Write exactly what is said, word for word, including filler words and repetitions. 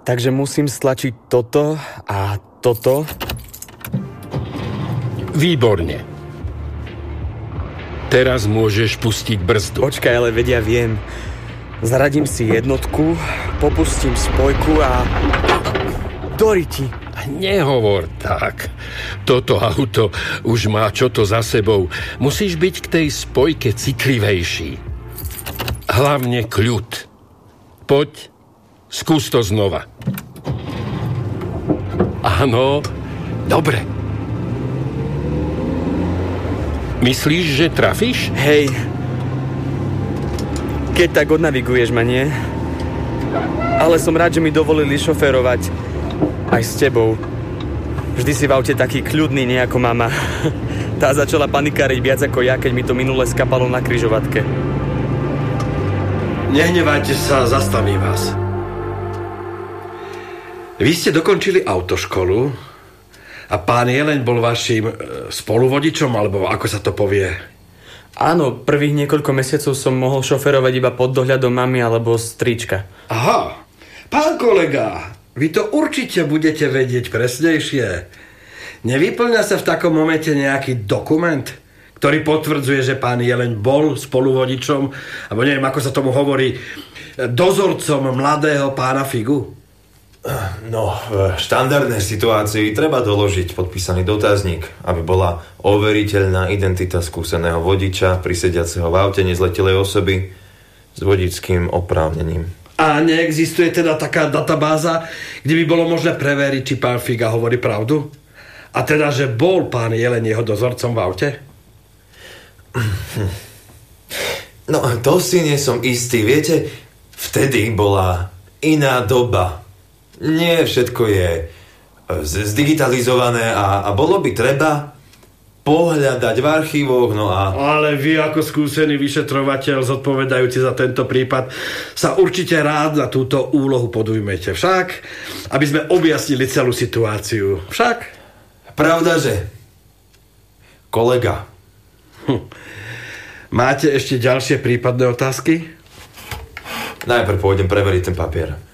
Takže musím stlačiť toto a toto. Výborne. Teraz môžeš pustiť brzdu. Počkaj, ale vedia viem. Zaradím si jednotku, popustím spojku a... Doriti. Nehovor tak. Toto auto už má čoto za sebou. Musíš byť k tej spojke citlivejší. Hlavne kľud. Poď, skús to znova. Áno, dobre. Myslíš, že trafíš? Hej. Keď tak odnaviguješ ma, nie? Ale som rád, že mi dovolili šoférovať aj s tebou. Vždy si v aute taký kľudný, nie ako mama. Tá začala panikáriť viac ako ja, keď mi to minule skapalo na križovatke. Nehnevajte sa, zastavím vás. Vy ste dokončili autoškolu a pán Jeleň bol vašim spoluvodičom, alebo ako sa to povie? Áno, prvých niekoľko mesiacov som mohol šoferovať iba pod dohľadom mamy alebo strička. Aha, pán kolega, vy to určite budete vedieť presnejšie. Nevyplňa sa v takom momente nejaký dokument, ktorý potvrdzuje, že pán Jeleň bol spoluvodičom, alebo neviem, ako sa tomu hovorí, dozorcom mladého pána Figu? No, v štandardnej situácii treba doložiť podpísaný dotazník, aby bola overiteľná identita skúseného vodiča, prisediaceho v aute nezletilej osoby s vodičským oprávnením. A neexistuje teda taká databáza, kde by bolo možné preveriť, či pán Figa hovorí pravdu? A teda, že bol pán Jeleň jeho dozorcom v aute? No, to si nie som istý. Viete, vtedy bola iná doba. Nie všetko je zdigitalizované a, a bolo by treba pohľadať v archívoch, no a... Ale vy ako skúsený vyšetrovateľ zodpovedajúci za tento prípad sa určite rád na túto úlohu podujmete. Však, aby sme objasnili celú situáciu. Však? Pravda, že? Kolega. Hm. Máte ešte ďalšie prípadné otázky? Najprv pôjdem preveriť ten papier.